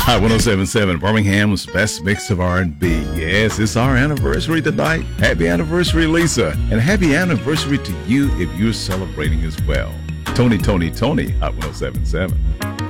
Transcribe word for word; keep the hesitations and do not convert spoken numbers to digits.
Hot one oh seven point seven, Birmingham's best mix of R and B. Yes, it's our anniversary tonight. Happy anniversary, Lisa. And happy anniversary to you if you're celebrating as well. Tony, Tony, Tony, Hot one oh seven point seven.